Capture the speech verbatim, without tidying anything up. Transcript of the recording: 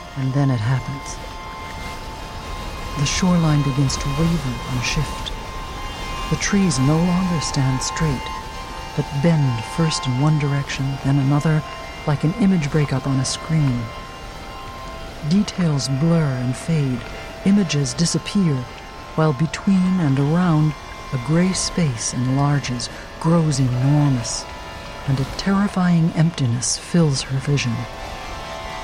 And then it happens. The shoreline begins to waver and shift. The trees no longer stand straight, but bend first in one direction, then another, like an image breakup on a screen. Details blur and fade, images disappear, while between and around, a gray space enlarges, grows enormous, and a terrifying emptiness fills her vision.